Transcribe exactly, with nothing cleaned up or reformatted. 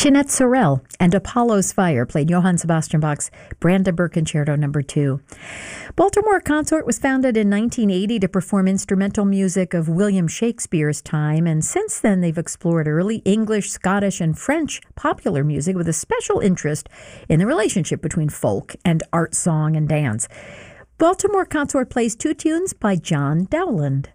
Chinette Sorel and Apollo's Fire played Johann Sebastian Bach's Brandenburg Concerto number two. Baltimore Consort was founded in nineteen eighty to perform instrumental music of William Shakespeare's time, and since then they've explored early English, Scottish, and French popular music with a special interest in the relationship between folk and art, song, and dance. Baltimore Consort plays two tunes by John Dowland.